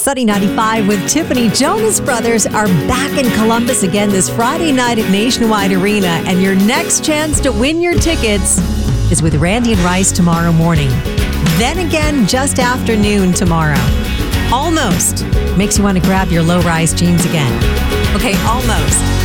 Sunny 95 with Tiffany. Jonas Brothers are back in Columbus again this Friday night at Nationwide Arena, and your next chance to win your tickets is with Randy and Rice tomorrow morning. Then again just after noon tomorrow. Almost makes you want to grab your low-rise jeans again. Okay, almost.